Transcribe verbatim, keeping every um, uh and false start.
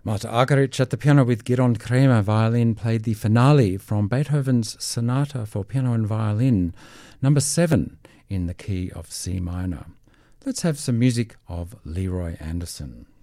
Marta Argerich at the piano with Giron Kremer violin played the finale from Beethoven's Sonata for Piano and Violin, number seven, in the key of C minor. Let's have some music of Leroy Anderson.